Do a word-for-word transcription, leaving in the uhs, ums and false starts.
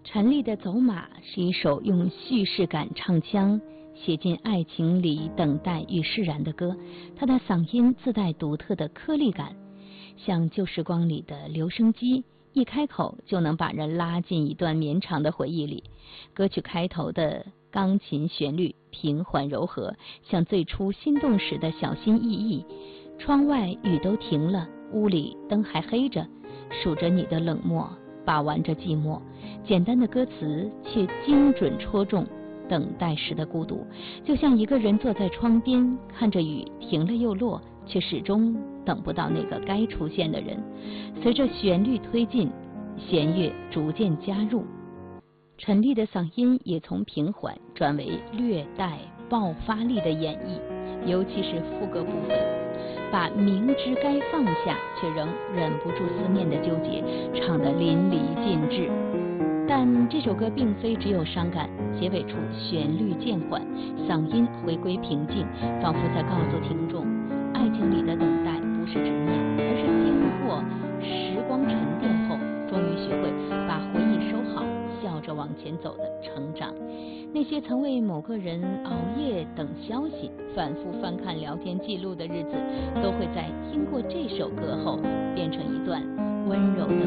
陈粒的《走马》是一首用叙事感唱腔写进爱情里等待与释然的歌，他的嗓音自带独特的颗粒感，像旧时光里的留声机，一开口就能把人拉进一段绵长的回忆里。歌曲开头的钢琴旋律平缓柔和，像最初心动时的小心翼翼。窗外雨都停了，屋里灯还黑着，数着你的冷漠，把玩着寂寞。简单的歌词却精准戳中等待时的孤独，就像一个人坐在窗边，看着雨停了又落，却始终等不到那个该出现的人。随着旋律推进，弦乐逐渐加入，陈粒的嗓音也从平缓转为略带爆发力的演绎，尤其是副歌部分，把明知该放下却仍忍不住思念的纠结唱得淋漓尽致。但这首歌并非只有伤感，结尾处旋律渐缓，嗓音回归平静，仿佛在告诉听众，爱情里的等待不是执念，而是经过时光沉淀后，终于学会把回忆收好，笑着往前走的成长。那些曾为某个人熬夜等消息，反复翻看聊天记录的日子，都会在听过这首歌后变成一段温柔的